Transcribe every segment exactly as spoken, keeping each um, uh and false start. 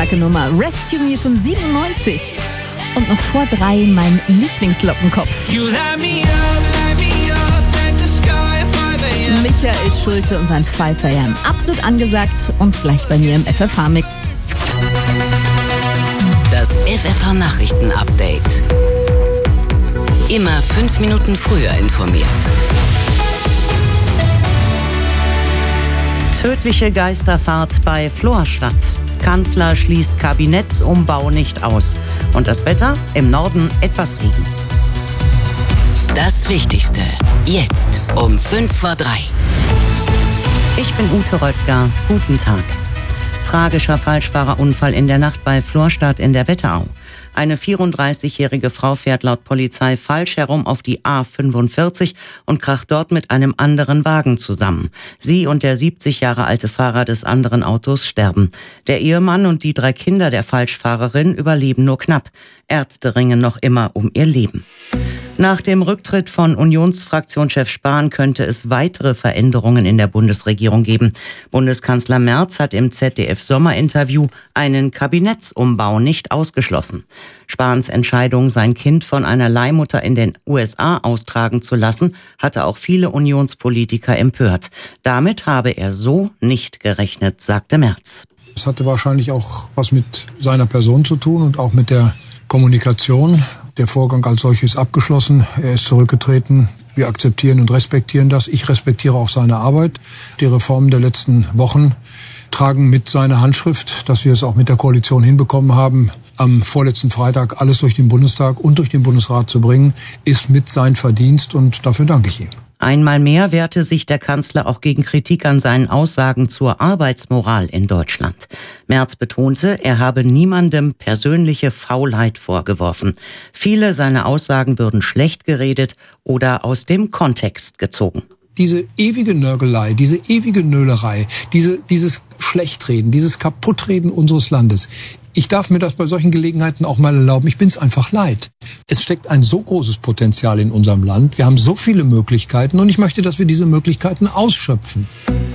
starke Nummer. Rescue Me von siebenundneunzig. Und noch vor drei mein Lieblingslockenkopf. Michael Schulte und sein five a m. Absolut angesagt und gleich bei mir im F F H-Mix. Das F F H-Nachrichten-Update. Immer fünf Minuten früher informiert. Tödliche Geisterfahrt bei Florstadt. Kanzler schließt Kabinettsumbau nicht aus. Und das Wetter? Im Norden etwas Regen. Das Wichtigste. Jetzt um fünf vor drei. Ich bin Ute Röttger. Guten Tag. Tragischer Falschfahrerunfall in der Nacht bei Florstadt in der Wetterau. Eine vierunddreißigjährige Frau fährt laut Polizei falsch herum auf die A fünfundvierzig und kracht dort mit einem anderen Wagen zusammen. Sie und der siebzig Jahre alte Fahrer des anderen Autos sterben. Der Ehemann und die drei Kinder der Falschfahrerin überleben nur knapp. Ärzte ringen noch immer um ihr Leben. Nach dem Rücktritt von Unionsfraktionschef Spahn könnte es weitere Veränderungen in der Bundesregierung geben. Bundeskanzler Merz hat im Z D F-Sommerinterview einen Kabinettsumbau nicht ausgeschlossen. Spahns Entscheidung, sein Kind von einer Leihmutter in den U S A austragen zu lassen, hatte auch viele Unionspolitiker empört. Damit habe er so nicht gerechnet, sagte Merz. Es hatte wahrscheinlich auch was mit seiner Person zu tun und auch mit der Kommunikation. Der Vorgang als solches ist abgeschlossen. Er ist zurückgetreten. Wir akzeptieren und respektieren das. Ich respektiere auch seine Arbeit. Die Reformen der letzten Wochen tragen mit seiner Handschrift, dass wir es auch mit der Koalition hinbekommen haben, am vorletzten Freitag alles durch den Bundestag und durch den Bundesrat zu bringen, ist mit sein Verdienst und dafür danke ich ihm. Einmal mehr wehrte sich der Kanzler auch gegen Kritik an seinen Aussagen zur Arbeitsmoral in Deutschland. Merz betonte, er habe niemandem persönliche Faulheit vorgeworfen. Viele seiner Aussagen würden schlecht geredet oder aus dem Kontext gezogen. Diese ewige Nörgelei, diese ewige Nölerei, diese, dieses Schlechtreden, dieses Kaputtreden unseres Landes. Ich darf mir das bei solchen Gelegenheiten auch mal erlauben. Ich bin's einfach leid. Es steckt ein so großes Potenzial in unserem Land. Wir haben so viele Möglichkeiten und ich möchte, dass wir diese Möglichkeiten ausschöpfen.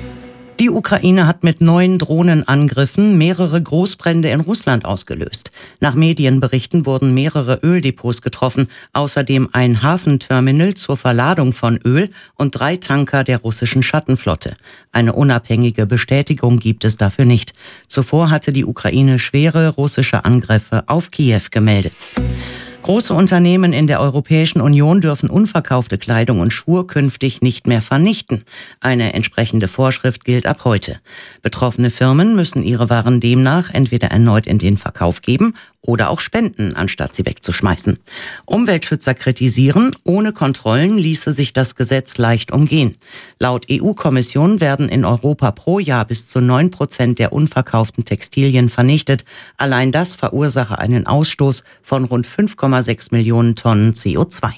Die Ukraine hat mit neuen Drohnenangriffen mehrere Großbrände in Russland ausgelöst. Nach Medienberichten wurden mehrere Öldepots getroffen, außerdem ein Hafenterminal zur Verladung von Öl und drei Tanker der russischen Schattenflotte. Eine unabhängige Bestätigung gibt es dafür nicht. Zuvor hatte die Ukraine schwere russische Angriffe auf Kiew gemeldet. Große Unternehmen in der Europäischen Union dürfen unverkaufte Kleidung und Schuhe künftig nicht mehr vernichten. Eine entsprechende Vorschrift gilt ab heute. Betroffene Firmen müssen ihre Waren demnach entweder erneut in den Verkauf geben oder auch spenden, anstatt sie wegzuschmeißen. Umweltschützer kritisieren, ohne Kontrollen ließe sich das Gesetz leicht umgehen. Laut E U-Kommission werden in Europa pro Jahr bis zu neun Prozent der unverkauften Textilien vernichtet. Allein das verursache einen Ausstoß von rund fünf Komma sechs Millionen Tonnen C O zwei.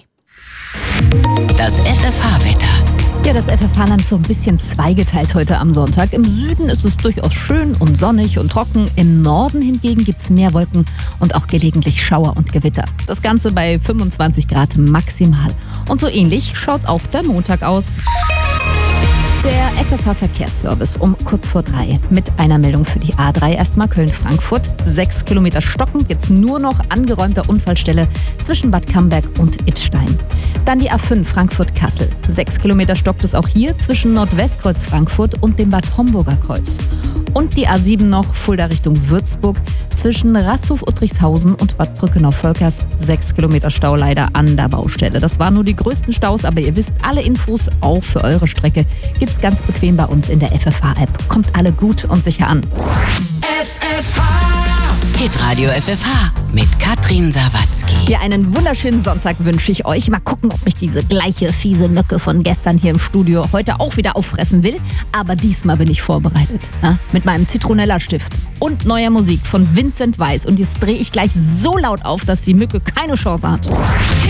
Das F F H-Wetter. Ja, das F F H-Land so ein bisschen zweigeteilt heute am Sonntag. Im Süden ist es durchaus schön und sonnig und trocken. Im Norden hingegen gibt's mehr Wolken und auch gelegentlich Schauer und Gewitter. Das Ganze bei fünfundzwanzig Grad maximal. Und so ähnlich schaut auch der Montag aus. Der F F H-Verkehrsservice um kurz vor drei mit einer Meldung für die A drei. Erstmal Köln-Frankfurt. Sechs Kilometer stockend, jetzt nur noch angeräumter Unfallstelle zwischen Bad Camberg und Idstein. Dann die A fünf Frankfurt-Kassel. Sechs Kilometer stockt es auch hier zwischen Nordwestkreuz Frankfurt und dem Bad Homburger Kreuz. Und die A sieben noch Fulda Richtung Würzburg zwischen Rasthof-Uttrichshausen und Bad Brückenau-Völkers. Sechs Kilometer Stau leider an der Baustelle. Das waren nur die größten Staus, aber ihr wisst, alle Infos auch für eure Strecke gibt's ganz bequem bei uns in der F F H-App. Kommt alle gut und sicher an. F F H. Hitradio F F H mit Katrin Sawatzki. Ja, einen wunderschönen Sonntag wünsche ich euch. Mal gucken, ob mich diese gleiche fiese Mücke von gestern hier im Studio heute auch wieder auffressen will. Aber diesmal bin ich vorbereitet. Ja? Mit meinem Zitronella-Stift und neuer Musik von Vincent Weiss. Und jetzt drehe ich gleich so laut auf, dass die Mücke keine Chance hat.